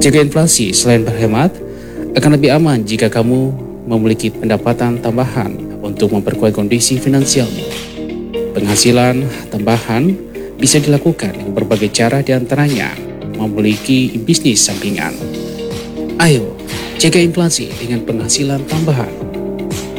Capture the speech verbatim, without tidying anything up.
Jaga inflasi selain berhemat, akan lebih aman jika kamu memiliki pendapatan tambahan untuk memperkuat kondisi finansialmu. Penghasilan tambahan bisa dilakukan dengan berbagai cara, di antaranya memiliki bisnis sampingan. Ayo, jaga inflasi dengan penghasilan tambahan.